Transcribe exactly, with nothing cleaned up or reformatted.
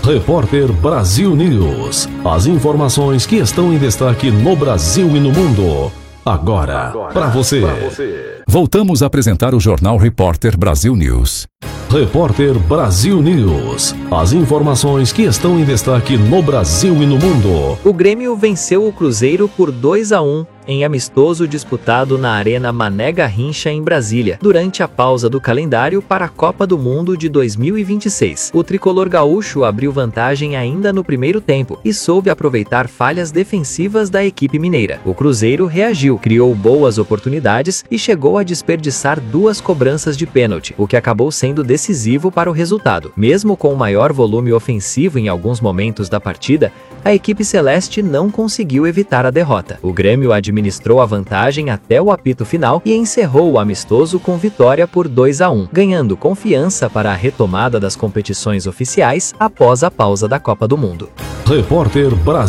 Repórter Brasil News. As informações que estão em destaque no Brasil e no mundo. Agora, para você. Voltamos a apresentar o Jornal Repórter Brasil News. Repórter Brasil News. As informações que estão em destaque no Brasil e no mundo. O Grêmio venceu o Cruzeiro por dois a um em amistoso disputado na Arena Mané Garrincha em Brasília, durante a pausa do calendário para a Copa do Mundo de dois mil e vinte e seis. O tricolor gaúcho abriu vantagem ainda no primeiro tempo e soube aproveitar falhas defensivas da equipe mineira. O Cruzeiro reagiu, criou boas oportunidades e chegou a desperdiçar duas cobranças de pênalti, o que acabou sendo decisivo para o resultado. Mesmo com o maior volume ofensivo em alguns momentos da partida, a equipe celeste não conseguiu evitar a derrota. O Grêmio administrou a vantagem até o apito final e encerrou o amistoso com vitória por dois a um, ganhando confiança para a retomada das competições oficiais após a pausa da Copa do Mundo. Repórter Brasil.